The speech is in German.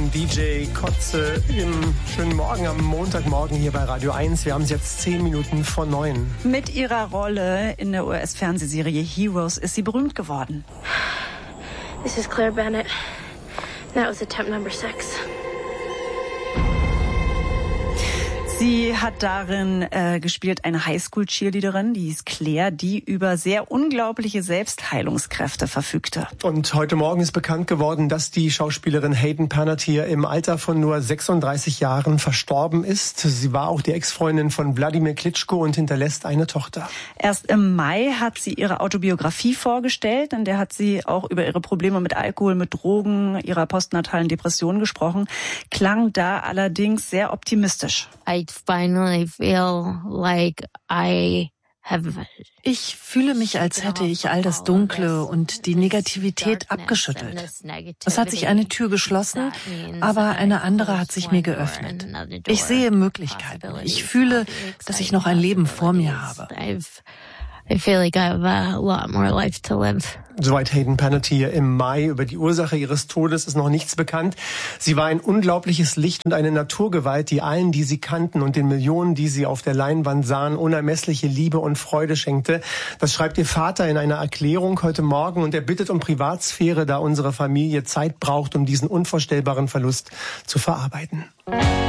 von DJ Kotze im schönen Morgen am Montagmorgen hier bei Radio 1. Wir haben es jetzt 10 Minuten vor 9. Mit ihrer Rolle in der US-Fernsehserie Heroes ist sie berühmt geworden. This is Claire Bennett. That was attempt number 6. Sie hat darin gespielt eine Highschool-Cheerleaderin, die hieß Claire, die über sehr unglaubliche Selbstheilungskräfte verfügte. Und heute Morgen ist bekannt geworden, dass die Schauspielerin Hayden Panettiere im Alter von nur 36 Jahren verstorben ist. Sie war auch die Ex-Freundin von Wladimir Klitschko und hinterlässt eine Tochter. Erst im Mai hat sie ihre Autobiografie vorgestellt, in der hat sie auch über ihre Probleme mit Alkohol, mit Drogen, ihrer postnatalen Depression gesprochen, klang da allerdings sehr optimistisch. Ich fühle mich, als hätte ich all das Dunkle und die Negativität abgeschüttelt. Es hat sich eine Tür geschlossen, aber eine andere hat sich mir geöffnet. Ich sehe Möglichkeiten. Ich fühle, dass ich noch ein Leben vor mir habe. I feel like I have a lot more life to live. Soweit Hayden Panettiere im Mai. Über die Ursache ihres Todes ist noch nichts bekannt. Sie war ein unglaubliches Licht und eine Naturgewalt, die allen, die sie kannten und den Millionen, die sie auf der Leinwand sahen, unermessliche Liebe und Freude schenkte. Das schreibt ihr Vater in einer Erklärung heute Morgen und er bittet um Privatsphäre, da unsere Familie Zeit braucht, um diesen unvorstellbaren Verlust zu verarbeiten.